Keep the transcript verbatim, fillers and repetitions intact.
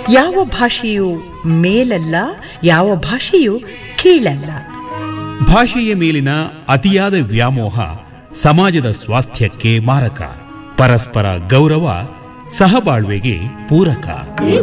ಯಾವ ಭಾಷೆಯು ಮೇಲಲ್ಲ, ಯಾವ ಭಾಷೆಯು ಕೀಳಲ್ಲ. ಭಾಷೆಯ ಮೇಲಿನ ಅತಿಯಾದ ವ್ಯಾಮೋಹ ಸಮಾಜದ ಸ್ವಾಸ್ಥ್ಯಕ್ಕೆ ಮಾರಕ. ಪರಸ್ಪರ ಗೌರವ ಸಹಬಾಳ್ವೆಗೆ ಪೂರಕ.